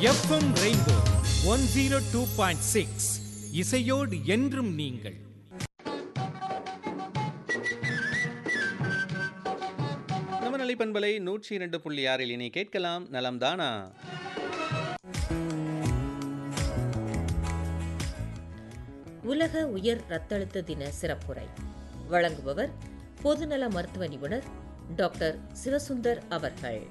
FM rainbow 102.6 இசையோடு என்றும் நீங்கள். நமநலை பண்பலை 102.6 இனி கேட்கலாம் நலம்தானா. உலக உயர் இரத்தழுத்த தின சிறப்புரை வழங்குபவர் பொதுநல மருத்துவ நிபுணர் டாக்டர் சிவசுந்தர் அவர்கள்.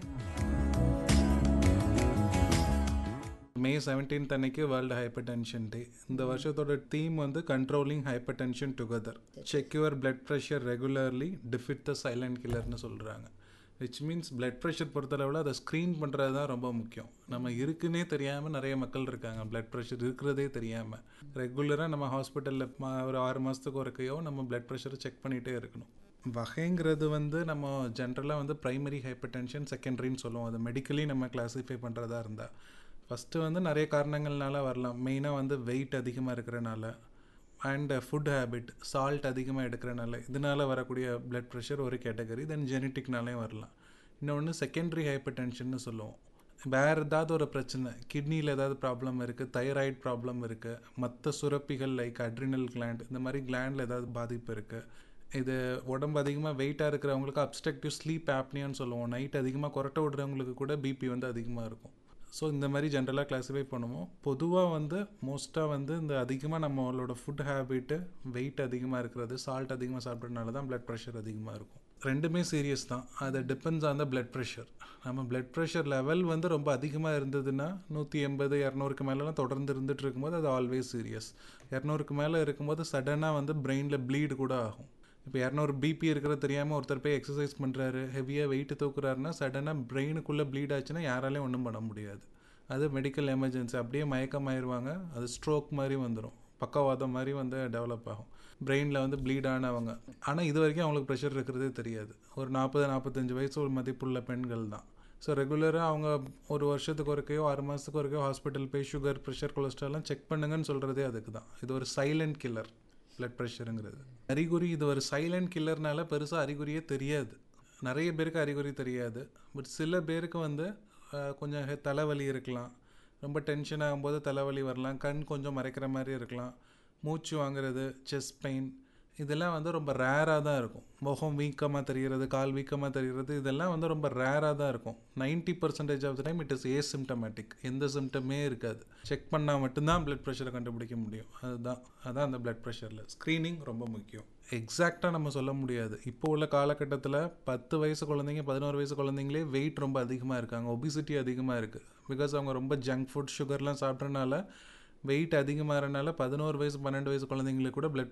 மே 17 அன்னைக்கு வேர்ல்டு ஹைப்பர் டென்ஷன் டே. இந்த வருஷத்தோட தீம் வந்து controlling hyper tension together. Check your blood pressure regularly, defeat the silent கில்லர்னு சொல்கிறாங்க. விச் மீன்ஸ் பிளட் ப்ரெஷர் பொறுத்தளவில் அதை ஸ்க்ரீன் பண்ணுறது தான் ரொம்ப முக்கியம். நம்ம இருக்குன்னே தெரியாமல் நிறைய மக்கள் இருக்காங்க, பிளட் ப்ரெஷர் இருக்கிறதே தெரியாமல். ரெகுலராக நம்ம ஹாஸ்பிட்டலில் ஒரு 6 மாதத்துக்கு ஒருக்கையோ நம்ம பிளட் ப்ரெஷரை செக் பண்ணிகிட்டே இருக்கணும். வகைங்கிறது வந்து நம்ம ஜென்ரலாக வந்து ப்ரைமரி ஹைப்பர் டென்ஷன், செகண்டரின்னு சொல்லுவோம். அது மெடிக்கலி நம்ம கிளாஸிஃபை பண்ணுறதா இருந்தால் ஃபஸ்ட்டு வந்து நிறைய காரணங்கள்னால வரலாம். மெயினாக வந்து வெயிட் அதிகமாக இருக்கிறனால அண்ட் ஃபுட் ஹேபிட், சால்ட் அதிகமாக எடுக்கிறனால, இதனால் வரக்கூடிய பிளட் ப்ரெஷர் ஒரு கேட்டகரி. தென் ஜெனட்டிக்னாலேயும் வரலாம். இன்னொன்று செகண்டரி ஹைப்பர் டென்ஷன்னு சொல்லுவோம். வேறு ஏதாவது ஒரு பிரச்சனை, கிட்னியில் ஏதாவது ப்ராப்ளம் இருக்குது, தைராய்டு ப்ராப்ளம் இருக்குது, மற்ற சுரப்பிகள் லைக் அட்ரினல் கிளாண்ட், இந்த மாதிரி கிளாண்டில் ஏதாவது பாதிப்பு இருக்குது. இது உடம்பு அதிகமாக வெயிட்டாக இருக்கிறவங்களுக்கு அப்ஸ்ட்ரக்டிவ் ஸ்லீப் ஆப்னியான்னு சொல்லுவோம். நைட் அதிகமாக கொரட்டை விடுறவங்களுக்கு கூட பிபி வந்து அதிகமாக இருக்கும். ஸோ இந்த மாதிரி ஜென்ரலாக கிளாஸிஃபை பண்ணுவோம். பொதுவாக வந்து மோஸ்ட்டாக வந்து இந்த அதிகமாக நம்மளோட ஃபுட் ஹேபிட்டு, வெயிட் அதிகமாக இருக்கிறது, சால்ட் அதிகமாக சாப்பிட்றதுனால தான் பிளட் ப்ரெஷர் அதிகமாக இருக்கும். ரெண்டுமே சீரியஸ் தான். அது depends on the blood pressure. நம்ம பிளட் ப்ரெஷர் லெவல் வந்து ரொம்ப அதிகமாக இருந்ததுன்னா 180, 200க்கு மேலெலாம் தொடர்ந்து இருந்துகிட்டு இருக்கும்போது அது ஆல்வேஸ் சீரியஸ். 200க்கு மேலே இருக்கும்போது சடனாக வந்து பிரெயினில் ப்ளீடு கூட ஆகும். இப்போ 200 பிபி இருக்கிறது தெரியாமல் ஒருத்தர் போய் எக்ஸசைஸ் பண்ணுறாரு, ஹெவியாக வெயிட்டு தூக்குறாருன்னா சடனாக பிரெயினுக்குள்ளே ப்ளீட் ஆச்சுன்னா யாராலையும் ஒன்றும் பண்ண முடியாது. அது மெடிக்கல் எமர்ஜென்சி. அப்படியே மயக்கமாயிருவாங்க. அது ஸ்ட்ரோக் மாதிரி வந்துடும், பக்கவாதம் மாதிரி வந்து டெவலப் ஆகும். பிரெயினில் வந்து ப்ளீட் ஆனவங்க. ஆனால் இது வரைக்கும் அவங்களுக்கு ப்ரெஷர் இருக்கிறதே தெரியாது. ஒரு 40-45 வயசு ஒரு மதிப்புள்ள பெண்கள் தான். ஸோ ரெகுலராக அவங்க ஒரு வருஷத்துக்கு ஒருக்கையோ 6 மாதத்துக்கு ஒருக்கையோ ஹாஸ்பிட்டல் போய் சுகர், ப்ரெஷர், கொலஸ்ட்ரால்லாம் செக் பண்ணுங்கன்னு சொல்கிறதே அதுக்கு தான். இது ஒரு சைலண்ட் கில்லர் பிளட் ப்ரெஷருங்கிறது. அறிகுறி, இது ஒரு சைலண்ட் கில்லர்னால பெருசாக அறிகுறியே தெரியாது. நிறைய பேருக்கு அறிகுறி தெரியாது. பட் சில பேருக்கு வந்து கொஞ்சம் தலைவலி இருக்கலாம், ரொம்ப டென்ஷன் ஆகும்போது தலைவலி வரலாம், கண் கொஞ்சம் மறைக்கிற மாதிரி இருக்கலாம், மூச்சு வாங்குறது, செஸ்ட் பெயின், இதெல்லாம் வந்து ரொம்ப ரேராக தான் இருக்கும். முகம் வீக்கமாக தெரிகிறது, கால் வீக்கமாக தெரிகிறது, இதெல்லாம் வந்து ரொம்ப ரேராக தான் இருக்கும். 90% of the time it is asymptomatic. எந்த சிம்டமே இருக்காது. செக் பண்ணால் மட்டும்தான் பிளட் ப்ரெஷரை கண்டுபிடிக்க முடியும். அதான் அந்த பிளட் ப்ரெஷரில் ஸ்க்ரீனிங் ரொம்ப முக்கியம். எக்ஸாக்டாக நம்ம சொல்ல முடியாது. இப்போ உள்ள காலகட்டத்தில் 10 வயசு குழந்தைங்க, 11 வயசு குழந்தைங்களே வெயிட் ரொம்ப அதிகமாக இருக்காங்க. ஒபிசிட்டி அதிகமாக இருக்குது. பிகாஸ் அவங்க ரொம்ப ஜங்க் ஃபுட், சுகர்லாம் சாப்பிட்றனால வெயிட் அதிகமாகறனால 11 வயசு 12 வயசு குழந்தைங்களுக்கு கூட பிளட்